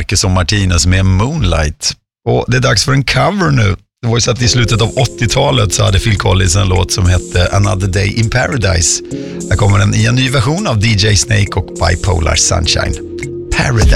Marcus och Martinez med Moonlight. Och det är dags för en cover nu. Det var ju så att i slutet av 80-talet så hade Phil Collins en låt som hette Another Day in Paradise. Här kommer den i en ny version av DJ Snake och Bipolar Sunshine. Paradise.